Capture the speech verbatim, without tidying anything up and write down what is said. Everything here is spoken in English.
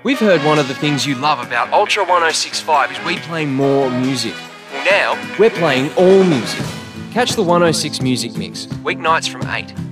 We've heard one of the things you love about Ultra one oh six point five is we play more music. Well, now we're playing all music. Catch the one oh six Music Mix, weeknights from eight.